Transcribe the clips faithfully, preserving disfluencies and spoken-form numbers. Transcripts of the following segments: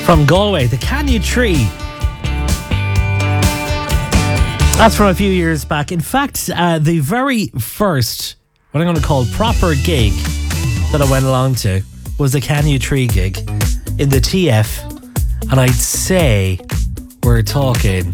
From Galway, the Canny Tree. That's from a few years back. In fact, uh, the very first, what I'm going to call proper gig that I went along to was the Canny Tree gig in the T F. And I'd say we're talking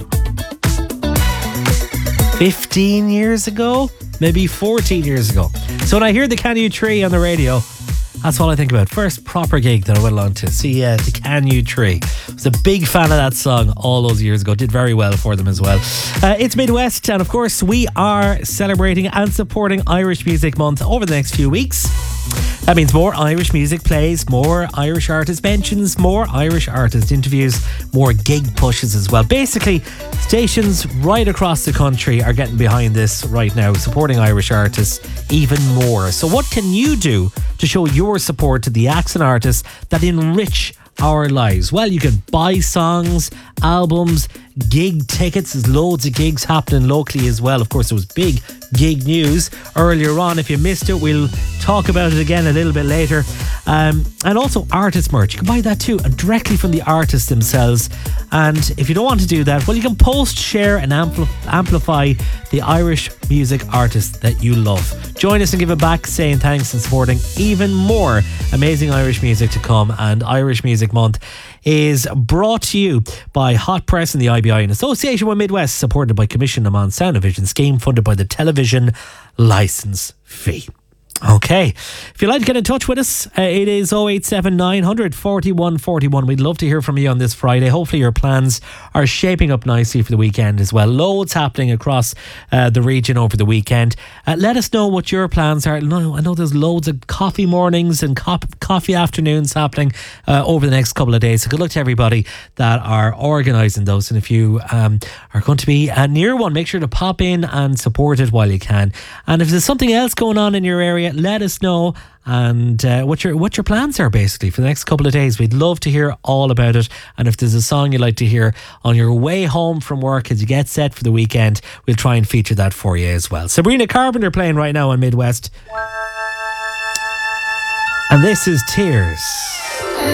fifteen years ago, maybe fourteen years ago. So when I hear the Canny Tree on the radio, that's all I think about. First proper gig that I went along to. See, uh, the Canny Tree. I was a big fan of that song all those years ago. Did very well for them as well. Uh, it's Midwest, and of course we are celebrating and supporting Irish Music Month over the next few weeks. That means more Irish music plays, more Irish artist mentions, more Irish artist interviews, more gig pushes as well. Basically, stations right across the country are getting behind this right now, supporting Irish artists even more. So what can you do to show your support to the acts and artists that enrich our lives? Well, you can buy songs, albums, gig tickets. There's loads of gigs happening locally as well. Of course, there was big gig news earlier on. If you missed it, we'll talk about it again a little bit later. Um, and also artist merch. You can buy that too, and directly from the artists themselves. And if you don't want to do that, well, you can post, share and ampl- amplify the Irish music artists that you love. Join us and give it back, saying thanks and supporting even more amazing Irish music to come. And Irish Music Month is brought to you by Hot Press and the I B I in association with Midwest, supported by Commission on Sound and Vision scheme, funded by the Television Licence Fee. Okay, if you'd like to get in touch with us, uh, it is oh eight seven nine hundred forty-one forty-one. We'd love to hear from you on this Friday. Hopefully your plans are shaping up nicely for the weekend as well. Loads happening across uh, the region over the weekend. Uh, let us know what your plans are. I know, I know there's loads of coffee mornings and co- coffee afternoons happening uh, over the next couple of days. So good luck to everybody that are organising those. And if you um, are going to be uh, near one, make sure to pop in and support it while you can. And if there's something else going on in your area, let us know, and uh, what your what your plans are basically for the next couple of days. We'd love to hear all about it. And if there's a song you'd like to hear on your way home from work as you get set for the weekend, we'll try and feature that for you as well. Sabrina Carpenter playing right now on Midwest, and this is Tears.